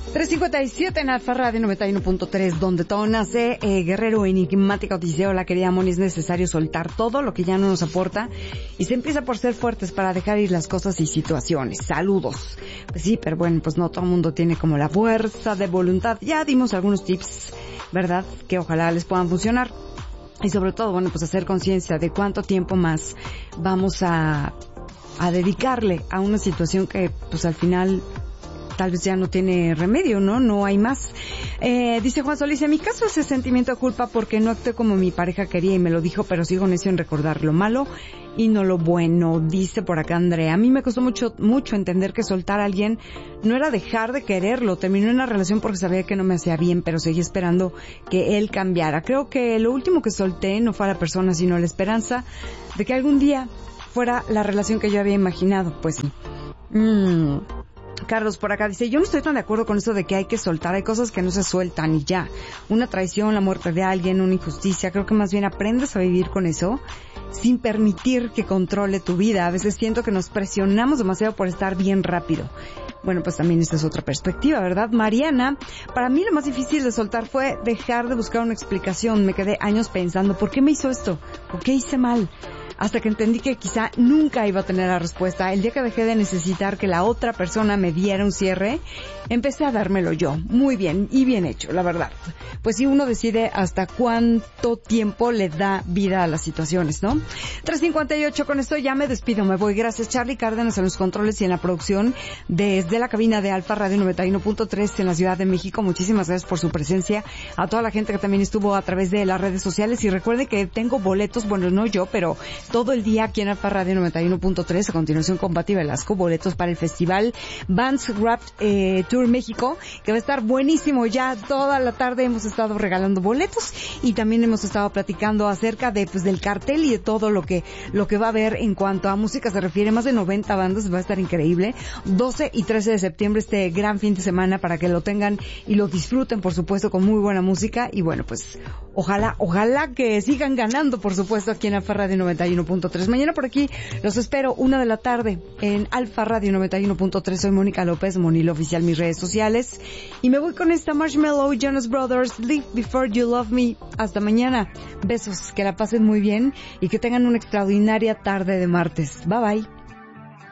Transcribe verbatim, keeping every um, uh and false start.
tres cincuenta y siete en Alfa Radio noventa y uno punto tres, donde todo nace. Eh, Guerrero enigmático dice: hola querida Moni, es necesario soltar todo lo que ya no nos aporta y se empieza por ser fuertes para dejar ir las cosas y situaciones. Saludos. Pues sí, pero bueno, pues no todo el mundo tiene como la fuerza de voluntad. Ya dimos algunos tips, ¿verdad?, que ojalá les puedan funcionar. Y sobre todo, bueno, pues hacer conciencia de cuánto tiempo más vamos a, a dedicarle a una situación que pues al final tal vez ya no tiene remedio, ¿no? No hay más. Eh, dice Juan Solís: en mi caso ese sentimiento de culpa porque no actué como mi pareja quería y me lo dijo, pero sigo necio en recordar lo malo y no lo bueno. Dice por acá Andrea: a mí me costó mucho, mucho entender que soltar a alguien no era dejar de quererlo. Terminé una relación porque sabía que no me hacía bien, pero seguí esperando que él cambiara. Creo que lo último que solté no fue a la persona, sino la esperanza de que algún día fuera la relación que yo había imaginado. Pues sí. Mmm... Carlos por acá dice: yo no estoy tan de acuerdo con eso de que hay que soltar. Hay cosas que no se sueltan y ya. Una traición, la muerte de alguien, una injusticia. Creo que más bien aprendes a vivir con eso sin permitir que controle tu vida. A veces siento que nos presionamos demasiado por estar bien rápido. Bueno, pues también esta es otra perspectiva, ¿verdad? Mariana: para mí lo más difícil de soltar fue dejar de buscar una explicación. Me quedé años pensando: ¿por qué me hizo esto? ¿Por qué hice mal? Hasta que entendí que quizá nunca iba a tener la respuesta. El día que dejé de necesitar que la otra persona me diera un cierre, empecé a dármelo yo. Muy bien, y bien hecho, la verdad. Pues si uno decide hasta cuánto tiempo le da vida a las situaciones, ¿no? tres cincuenta y ocho, con esto ya me despido, me voy. Gracias Charlie Cárdenas en los controles y en la producción desde la cabina de Alfa Radio noventa y uno punto tres en la Ciudad de México. Muchísimas gracias por su presencia. A toda la gente que también estuvo a través de las redes sociales. Y recuerde que tengo boletos, bueno, no yo, pero todo el día aquí en Alfa Radio noventa y uno punto tres. A continuación, con Pati Velasco, boletos para el festival Vans Wrapped eh, Tour México, que va a estar buenísimo. Ya toda la tarde hemos estado regalando boletos y también hemos estado platicando acerca de pues del cartel y de todo lo que lo que va a haber en cuanto a música se refiere. Más de noventa bandas, va a estar increíble. doce y trece de septiembre, este gran fin de semana, para que lo tengan y lo disfruten, por supuesto, con muy buena música. Y bueno, pues ojalá, ojalá que sigan ganando, por supuesto, aquí en Alfa Radio noventa y uno punto tres. Mañana por aquí los espero, una de la tarde, en Alfa Radio noventa y uno punto tres. Soy Mónica López, Monilo Oficial, mis redes sociales. Y me voy con esta Marshmello, Jonas Brothers, Live Before You Love Me. Hasta mañana. Besos, que la pasen muy bien y que tengan una extraordinaria tarde de martes. Bye bye.